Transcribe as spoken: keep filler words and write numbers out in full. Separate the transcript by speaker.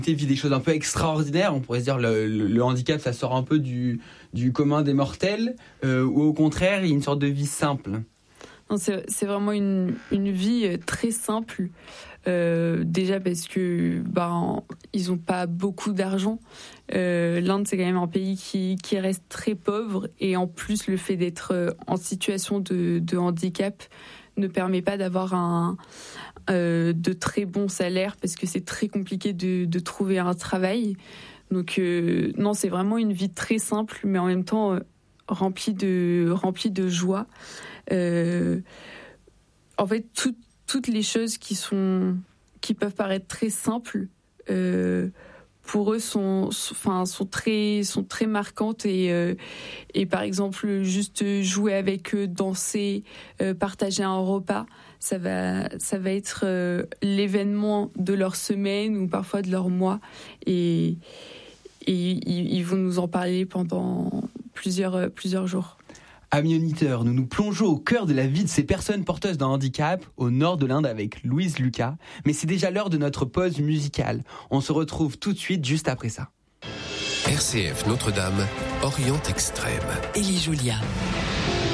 Speaker 1: Tu vis des choses un peu extraordinaires, on pourrait se dire le, le, le handicap ça sort un peu du, du commun des mortels, euh, ou au contraire il y a une sorte de vie simple?
Speaker 2: Non, c'est, c'est vraiment une, une vie très simple, euh, déjà parce que ben, ils n'ont pas beaucoup d'argent. Euh, L'Inde c'est quand même un pays qui, qui reste très pauvre, et en plus le fait d'être en situation de, de handicap ne permet pas d'avoir un, euh, de très bons salaires, parce que c'est très compliqué de, de trouver un travail. Donc euh, non, c'est vraiment une vie très simple, mais en même temps euh, remplie de, remplie de joie. Euh, en fait, tout, toutes les choses qui, sont, qui peuvent paraître très simples, euh, pour eux sont, enfin, sont, très, sont très marquantes, et, euh, et par exemple juste jouer avec eux, danser, euh, partager un repas, ça va, ça va être euh, l'événement de leur semaine ou parfois de leur mois, et, et ils, ils vont nous en parler pendant plusieurs, plusieurs jours.
Speaker 1: Amis auditeurs, nous nous plongeons au cœur de la vie de ces personnes porteuses d'un handicap au nord de l'Inde avec Louise Lucas. Mais c'est déjà l'heure de notre pause musicale. On se retrouve tout de suite juste après ça.
Speaker 3: R C F Notre-Dame, Orient Extrême.
Speaker 4: Élie Julia.